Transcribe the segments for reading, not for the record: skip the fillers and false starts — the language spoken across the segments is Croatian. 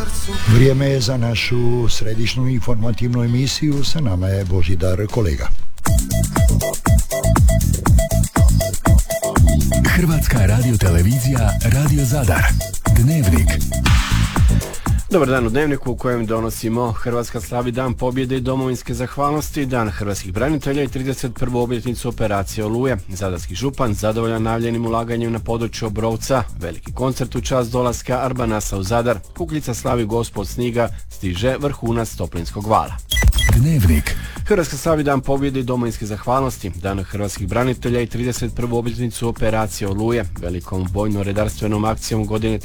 Vrijeme je za našu središnju informativnu emisiju, sa nama je Božidar Kolega. Hrvatska radiotelevizija, Radio Zadar. Dnevnik. Dobar dan u Dnevniku u kojem donosimo: Hrvatska slavi Dan pobjede i domovinske zahvalnosti, Dan hrvatskih branitelja i 31. obljetnicu operacije Oluja. Zadarski župan zadovoljan najavljenim ulaganjem na području Obrovca, veliki koncert u čast dolaska Arbanasa u Zadar, Kukljica slavi Gospod sniga, stiže vrhunac Toplinskog vala. Dnevnik. Hrvatska slavi Dan pobjede i domovinske zahvalnosti, Dan hrvatskih branitelja i 31. obljetnicu operacije Oluje. Velikom vojno-redarstvenom akcijom godine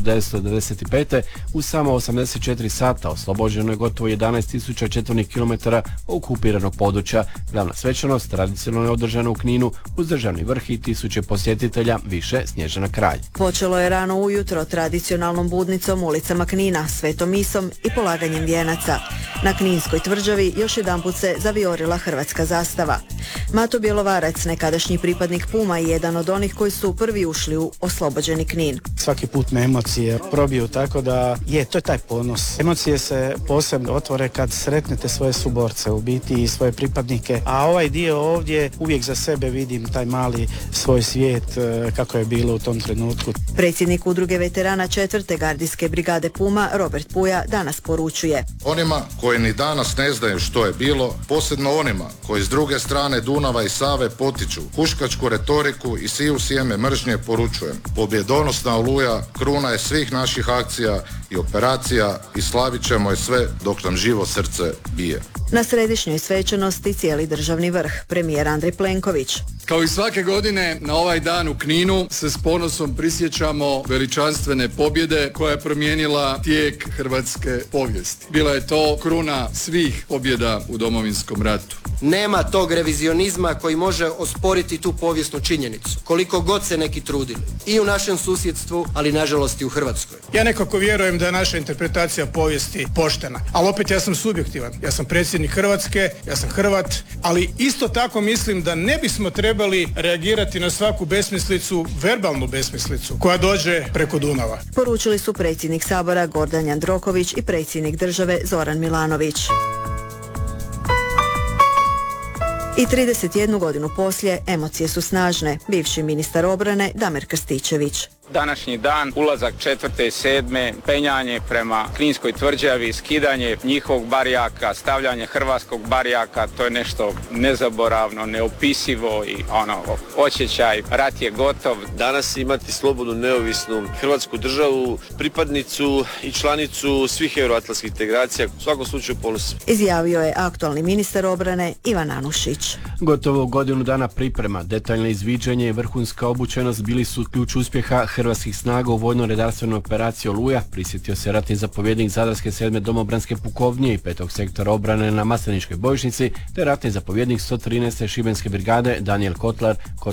1995. u samo 84 sata oslobođeno je gotovo 11.000 četvornih kilometara okupiranog područja. Glavna svečanost tradicionalno je održana u Kninu uz državni vrh i tisuće posjetitelja, više Snježana Kralj. Počelo je rano ujutro tradicionalnom budnicom ulicama Knina, svetom misom i polaganjem vijenaca. Na Kninskoj tvrđavi još jedanput se zaviorila hrvatska zastava. Mato Bjelovarac, nekadašnji pripadnik Puma i jedan od onih koji su prvi ušli u oslobođeni Knin. Svaki put me emocije probiju, tako da to je taj ponos. Emocije se posebno otvore kad sretnete svoje suborce, u biti i svoje pripadnike, a ovaj dio ovdje uvijek za sebe vidim taj mali svoj svijet kako je bilo u tom trenutku. Predsjednik udruge veterana 4. gardijske brigade Puma, Robert Puja, danas poručuje: onima koji ni danas ne znaju što je bilo, posebno onima koji s druge strane Dunava i Save potiču huškačku retoriku i siju sjeme mržnje, poručujem: pobjedonosna Oluja kruna je svih naših akcija i operacija i slavit ćemo je sve dok nam živo srce bije. Na središnjoj svečanosti cijeli državni vrh, premijer Andrej Plenković. Kao i svake godine na ovaj dan u Kninu se s ponosom prisjećamo veličanstvene pobjede koja je promijenila tijek hrvatske povijesti. Bila je to kruna svih pobjeda u Domovinskom ratu. Nema tog revizionizma koji može osporiti tu povijesnu činjenicu, koliko god se neki trudili. I u našem susjedstvu, ali nažalost i u Hrvatskoj. Ja nekako vjerujem da je naša interpretacija povijesti poštena, ali opet ja sam subjektivan. Ja sam predsjednik Hrvatske, ja sam Hrvat, ali isto tako mislim da ne bismo trebali reagirati na svaku besmislicu, verbalnu besmislicu koja dođe preko Dunava. Poručili su predsjednik Sabora Gordan Jandroković i predsjednik države Zoran Milanović. I 31 godinu poslije emocije su snažne. Bivši ministar obrane Damir Krstičević. Današnji dan, ulazak 4. i 7. penjanje prema Kninskoj tvrđavi, skidanje njihovog barjaka, stavljanje hrvatskog barjaka, to je nešto nezaboravno, neopisivo i osjećaj, rat je gotov. Danas imati slobodnu, neovisnu Hrvatsku državu, pripadnicu i članicu svih euroatlantskih integracija, u svakom slučaju ponos. Izjavio je aktualni ministar obrane Ivan Anušić. Gotovo godinu dana priprema, detaljno izviđanje i vrhunska obučenost bili su ključ uspjeha hrvatskih snaga u vojno-redarstvenoj operaciji Oluja, prisjetio se ratni zapovjednik Zadarske 7. domobranske pukovnije i 5. sektora obrane na Masleničkoj bojišnici, te ratni zapovjednik 113. šibenske brigade Danijel Kotlar,